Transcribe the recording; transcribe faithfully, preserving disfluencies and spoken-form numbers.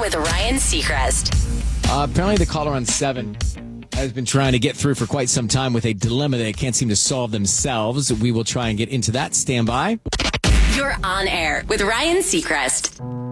with Ryan Seacrest. Uh, apparently the caller on seven has been trying to get through for quite some time with a dilemma they can't seem to solve themselves. We will try and get into that. Stand by. You're on air with Ryan Seacrest.